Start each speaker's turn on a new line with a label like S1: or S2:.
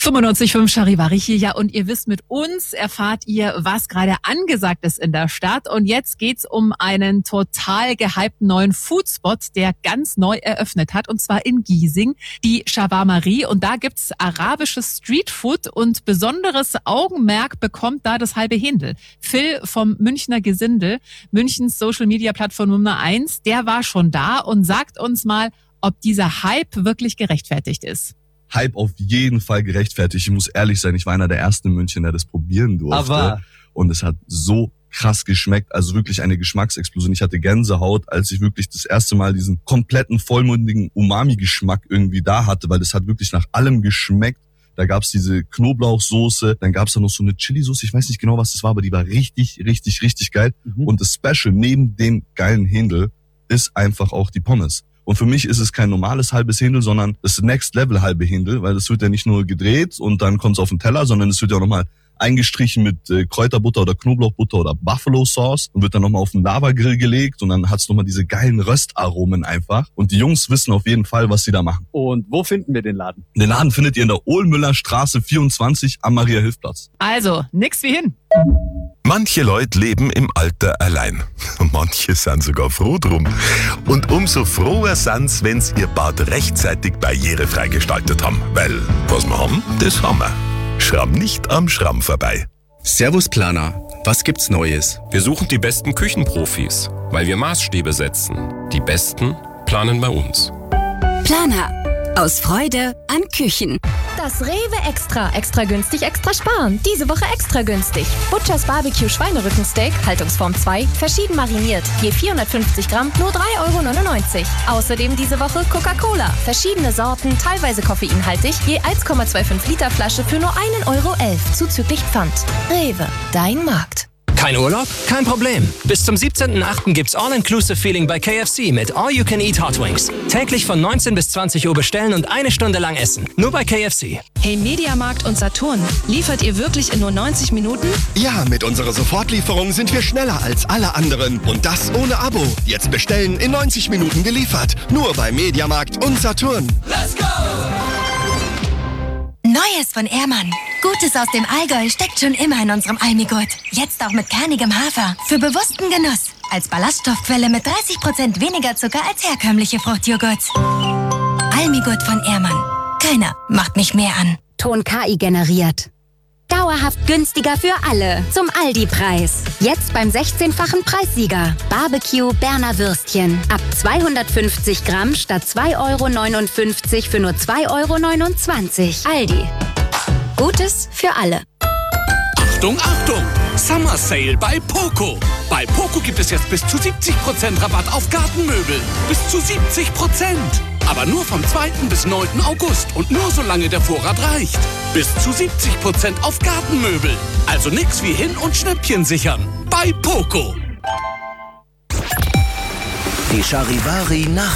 S1: 95.5 Charivari hier, ja, und ihr wisst, mit uns erfahrt ihr, was gerade angesagt ist in der Stadt. Und jetzt geht's um einen total gehypten neuen Foodspot, der ganz neu eröffnet hat, und zwar in Giesing, die Shawarmerie. Und da gibt's arabisches Streetfood und besonderes Augenmerk bekommt da das halbe Händel. Phil vom Münchner Gesindel, Münchens Social-Media-Plattform Nummer 1, der war schon da und sagt uns mal, ob dieser Hype wirklich gerechtfertigt ist.
S2: Hype auf jeden Fall gerechtfertigt. Ich muss ehrlich sein, ich war einer der ersten in München, der das probieren durfte.
S3: Aber
S2: und es hat so krass geschmeckt, also wirklich eine Geschmacksexplosion. Ich hatte Gänsehaut, als ich wirklich das erste Mal diesen kompletten, vollmundigen Umami-Geschmack irgendwie da hatte, weil das hat wirklich nach allem geschmeckt. Da gab's diese Knoblauchsoße, dann gab's da noch so eine Chili-Soße, ich weiß nicht genau, was das war, aber die war richtig, richtig, richtig geil. Und das Special neben dem geilen Händel ist einfach auch die Pommes. Und für mich ist es kein normales halbes Händel, sondern das Next Level halbe Händel, weil das wird ja nicht nur gedreht und dann kommt's auf den Teller, sondern es wird ja auch nochmal eingestrichen mit Kräuterbutter oder Knoblauchbutter oder Buffalo Sauce und wird dann nochmal auf den Lavagrill gelegt und dann hat's nochmal diese geilen Röstaromen einfach. Und die Jungs wissen auf jeden Fall, was sie da machen.
S3: Und wo finden wir den Laden?
S2: Den Laden findet ihr in der Ohlmüller Straße 24 am Maria-Hilf-Platz.
S1: Also, nix wie hin.
S4: Manche Leute leben im Alter allein. Manche sind sogar froh drum. Und umso froher sind's, wenn's ihr Bad rechtzeitig barrierefrei gestaltet haben. Weil, was wir haben, das haben wir. Schramm nicht am Schramm vorbei.
S5: Servus Planer, was gibt's Neues?
S6: Wir suchen die besten Küchenprofis, weil wir Maßstäbe setzen. Die Besten planen bei uns.
S7: Planer. Aus Freude an Küchen.
S8: Das Rewe Extra. Extra günstig, extra sparen. Diese Woche extra günstig. Butchers Barbecue Schweinerückensteak, Haltungsform 2, verschieden mariniert. Je 450 Gramm, nur 3,99 €. Außerdem diese Woche Coca-Cola. Verschiedene Sorten, teilweise koffeinhaltig. Je 1,25 Liter Flasche für nur 1,11 € zuzüglich Pfand. Rewe, dein Markt.
S9: Kein Urlaub? Kein Problem. Bis zum 17.08. gibt's All-Inclusive-Feeling bei KFC mit All-You-Can-Eat Hot Wings. Täglich von 19 bis 20 Uhr bestellen und 1 Stunde lang essen. Nur bei KFC.
S10: Hey Mediamarkt und Saturn, liefert ihr wirklich in nur 90 Minuten?
S11: Ja, mit unserer Sofortlieferung sind wir schneller als alle anderen. Und das ohne Abo. Jetzt bestellen, in 90 Minuten geliefert. Nur bei Mediamarkt und Saturn.
S12: Let's go!
S13: Neues von Ehrmann. Gutes aus dem Allgäu steckt schon immer in unserem Almigurt. Jetzt auch mit kernigem Hafer. Für bewussten Genuss. Als Ballaststoffquelle mit 30% weniger Zucker als herkömmliche Fruchtjoghurts. Almigurt von Ehrmann. Keiner macht mich mehr an.
S7: Ton KI generiert. Dauerhaft günstiger für alle. Zum Aldi-Preis. Jetzt beim 16-fachen Preissieger. Barbecue Berner Würstchen. Ab 250 Gramm statt 2,59 € für nur 2,29 €. Aldi. Gutes für alle.
S14: Achtung, Achtung! Summer Sale bei Poco. Bei Poco gibt es jetzt bis zu 70% Rabatt auf Gartenmöbel. Bis zu 70%. Aber nur vom 2. bis 9. August und nur solange der Vorrat reicht. Bis zu 70% auf Gartenmöbel. Also nix wie hin und Schnäppchen sichern. Bei Poco.
S4: Die Charivari